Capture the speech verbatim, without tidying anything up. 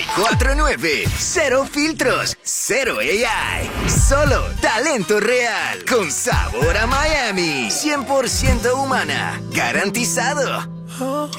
cuatro nueve. Cero filtros, cero A I. Solo talento real. Con sabor a Miami. cien por ciento humana. Garantizado.